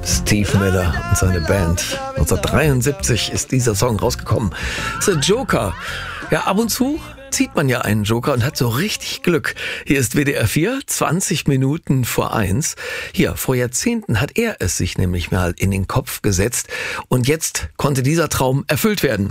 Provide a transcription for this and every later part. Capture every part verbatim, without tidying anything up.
Steve Miller und seine Band. neunzehnhundertdreiundsiebzig ist dieser Song rausgekommen. The Joker. Ja, ab und zu zieht man ja einen Joker und hat so richtig Glück. Hier ist W D R vier, zwanzig Minuten vor eins. Hier, vor Jahrzehnten hat er es sich nämlich mal in den Kopf gesetzt. Und jetzt konnte dieser Traum erfüllt werden.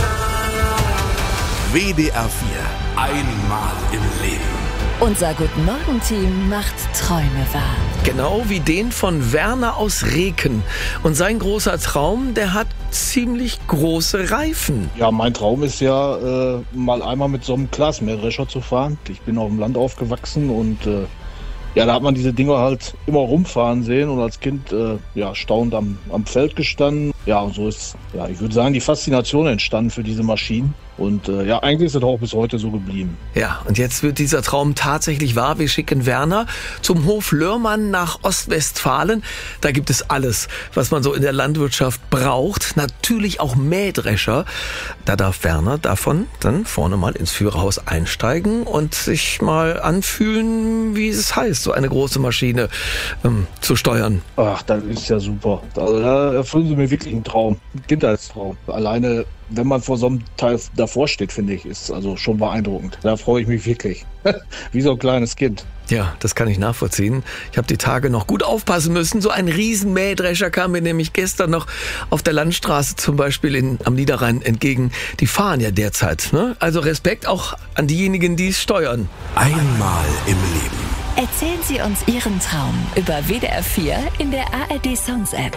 W D R vier, einmal im Leben. Unser Guten-Morgen-Team macht Träume wahr. Genau wie den von Werner aus Reken. Und sein großer Traum, der hat ziemlich große Reifen. Ja, mein Traum ist ja, äh, mal einmal mit so einem Glasmähdrescher zu fahren. Ich bin auf dem Land aufgewachsen und äh, ja, da hat man diese Dinger halt immer rumfahren sehen und als Kind äh, ja, staunend am, am Feld gestanden. Ja, und so ist, ja, ich würde sagen, die Faszination entstanden für diese Maschinen. Und äh, ja, eigentlich ist es auch bis heute so geblieben. Ja, und jetzt wird dieser Traum tatsächlich wahr. Wir schicken Werner zum Hof Lörmann nach Ostwestfalen. Da gibt es alles, was man so in der Landwirtschaft braucht. Natürlich auch Mähdrescher. Da darf Werner davon dann vorne mal ins Führerhaus einsteigen und sich mal anfühlen, wie es heißt, so eine große Maschine ähm, zu steuern. Ach, das ist ja super. Also, da erfüllen Sie mir wirklich einen Traum, einen Kindheitstraum. Alleine, wenn man vor so einem Teil davor steht, finde ich, ist also schon beeindruckend. Da freue ich mich wirklich. Wie so ein kleines Kind. Ja, das kann ich nachvollziehen. Ich habe die Tage noch gut aufpassen müssen. So ein riesen Mähdrescher kam mir nämlich gestern noch auf der Landstraße zum Beispiel in, am Niederrhein entgegen. Die fahren ja derzeit, ne? Also Respekt auch an diejenigen, die es steuern. Einmal im Leben. Erzählen Sie uns Ihren Traum über W D R vier in der A R D Songs App.